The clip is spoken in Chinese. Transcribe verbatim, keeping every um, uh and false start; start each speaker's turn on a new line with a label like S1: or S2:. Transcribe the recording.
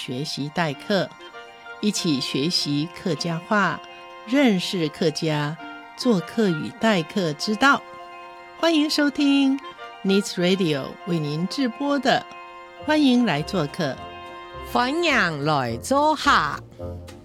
S1: 学习代课，一起学习客家话，认识客家，做客与代课之道。欢迎收听 Needs Radio 为您直播的，欢迎来做客，
S2: 欢迎来做客。